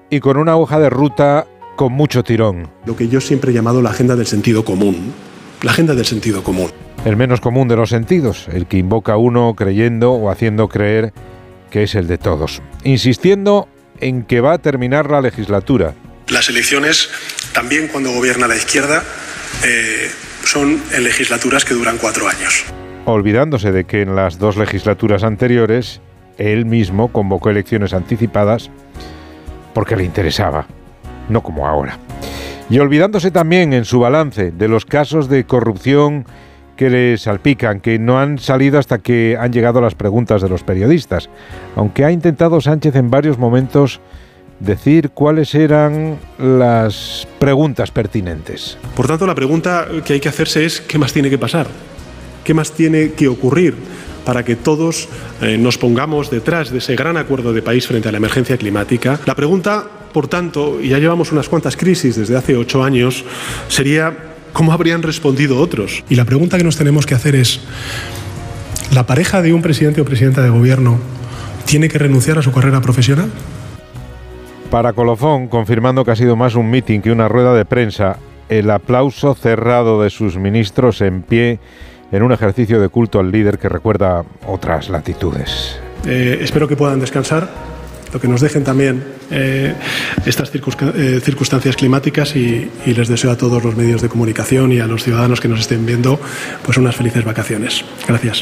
y con una hoja de ruta con mucho tirón. Lo que yo siempre he llamado la agenda del sentido común. La agenda del sentido común. El menos común de los sentidos, el que invoca uno creyendo o haciendo creer que es el de todos. Insistiendo en que va a terminar la legislatura. Las elecciones, también cuando gobierna la izquierda, son en legislaturas que duran 4 años. Olvidándose de que en las 2 legislaturas anteriores, él mismo convocó elecciones anticipadas porque le interesaba, no como ahora. Y olvidándose también en su balance de los casos de corrupción que le salpican, que no han salido hasta que han llegado las preguntas de los periodistas, aunque ha intentado Sánchez en varios momentos decir cuáles eran las preguntas pertinentes. Por tanto, la pregunta que hay que hacerse es ¿qué más tiene que pasar? ¿Qué más tiene que ocurrir para que todos nos pongamos detrás de ese gran acuerdo de país frente a la emergencia climática? La pregunta, por tanto, y ya llevamos unas cuantas crisis desde hace 8 años, sería ¿cómo habrían respondido otros? Y la pregunta que nos tenemos que hacer es, ¿la pareja de un presidente o presidenta de gobierno tiene que renunciar a su carrera profesional? Para Colofón, confirmando que ha sido más un mitin que una rueda de prensa, el aplauso cerrado de sus ministros en pie en un ejercicio de culto al líder que recuerda otras latitudes. Espero que puedan descansar, lo que nos dejen también estas circunstancias climáticas y les deseo a todos los medios de comunicación y a los ciudadanos que nos estén viendo pues unas felices vacaciones. Gracias.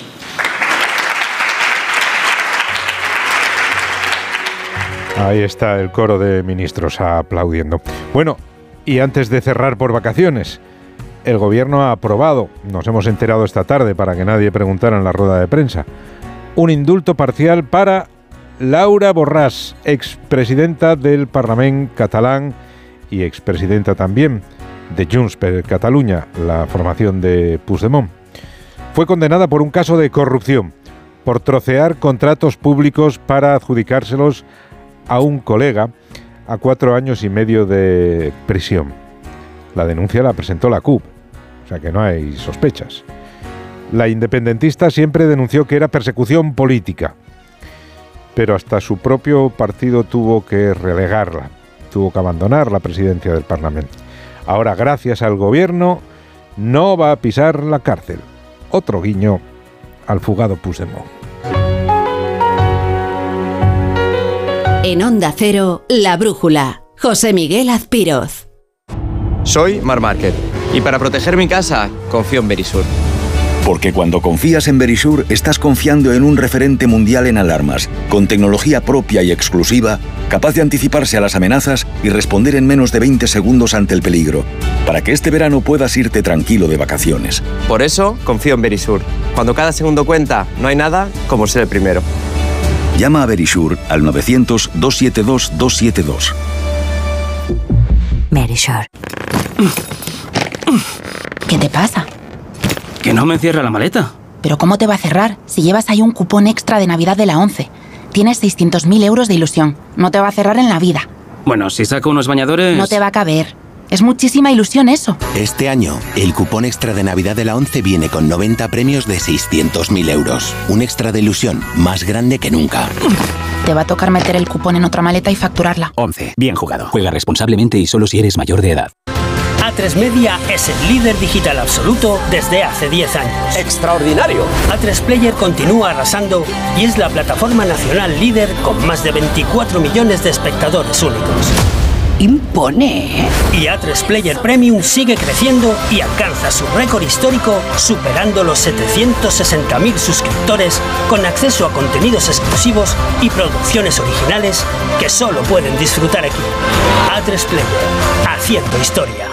Ahí está el coro de ministros aplaudiendo. Bueno, y antes de cerrar por vacaciones, el gobierno ha aprobado, nos hemos enterado esta tarde para que nadie preguntara en la rueda de prensa, un indulto parcial para Laura Borràs, expresidenta del Parlament catalán y expresidenta también de Junts per Catalunya, la formación de Puigdemont. Fue condenada por un caso de corrupción, por trocear contratos públicos para adjudicárselos a un colega a 4 años y medio de prisión. La denuncia la presentó la CUP, o sea que no hay sospechas. La independentista siempre denunció que era persecución política, pero hasta su propio partido tuvo que relegarla, tuvo que abandonar la presidencia del Parlamento. Ahora, gracias al gobierno, no va a pisar la cárcel. Otro guiño al fugado Puigdemont. En Onda Cero, La Brújula, José Miguel Azpiroz. Soy Marc Márquez y para proteger mi casa confío en Verisur. Porque cuando confías en Verisur, estás confiando en un referente mundial en alarmas, con tecnología propia y exclusiva, capaz de anticiparse a las amenazas y responder en menos de 20 segundos ante el peligro, para que este verano puedas irte tranquilo de vacaciones. Por eso confío en Verisur. Cuando cada segundo cuenta, no hay nada como ser el primero. Llama a Verisur al 900-272-272. Verisur. ¿Qué te pasa? Que no me cierra la maleta. ¿Pero cómo te va a cerrar si llevas ahí un cupón extra de Navidad de la ONCE? Tienes 600.000 euros de ilusión. No te va a cerrar en la vida. Bueno, si saco unos bañadores... No te va a caber. Es muchísima ilusión eso. Este año, el cupón extra de Navidad de la ONCE viene con 90 premios de 600.000 euros. Un extra de ilusión más grande que nunca. Te va a tocar meter el cupón en otra maleta y facturarla. ONCE. Bien jugado. Juega responsablemente y solo si eres mayor de edad. A3 Media es el líder digital absoluto desde hace 10 años. ¡Extraordinario! A3 Player continúa arrasando y es la plataforma nacional líder con más de 24 millones de espectadores únicos. ¡Impone! Y A3 Player Premium sigue creciendo y alcanza su récord histórico, superando los 760.000 suscriptores con acceso a contenidos exclusivos y producciones originales que solo pueden disfrutar aquí. A3 Player, haciendo historia.